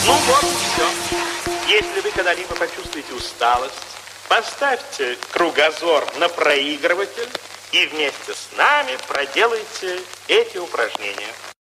Ну вот и все. Если вы когда-либо почувствуете усталость, поставьте кругозор на проигрыватель и вместе с нами проделайте эти упражнения.